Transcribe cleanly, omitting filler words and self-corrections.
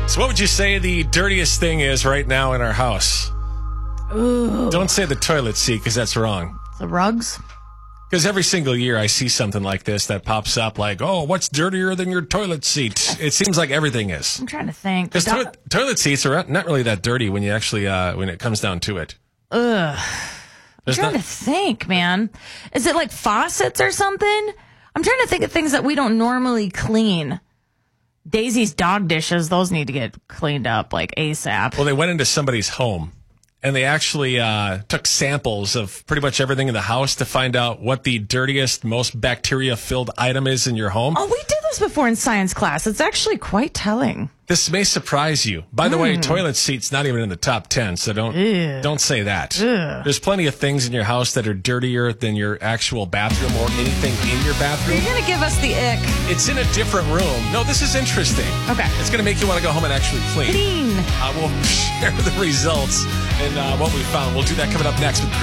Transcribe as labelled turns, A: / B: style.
A: So what would you say the dirtiest thing is right now in our house?
B: Ooh.
A: Don't say the toilet seat because that's wrong.
B: The rugs?
A: Because every single year I see something like this that pops up like, oh, what's dirtier than your toilet seat? It seems like everything is.
B: I'm trying to think.
A: Because toilet seats are not really that dirty when you actually, when it comes down to it.
B: I'm trying to think, man. Is it like faucets or something? I'm trying to think of things that we don't normally clean. Daisy's dog dishes, those need to get cleaned up like ASAP.
A: Well, they went into somebody's home and they actually took samples of pretty much everything in the house to find out what the dirtiest, most bacteria-filled item is in your home.
B: Oh, we did this before in science class. It's actually quite telling.
A: This may surprise you. By the way, toilet seats not even in the top 10, so don't say that. There's plenty of things in your house that are dirtier than your actual bathroom or anything in your bathroom.
B: You're going to give us the ick.
A: It's in a different room. No, this is interesting.
B: Okay.
A: It's going to make you want to go home and actually clean.
B: Clean.
A: We'll share the results and what we found. We'll do that coming up next with Chris.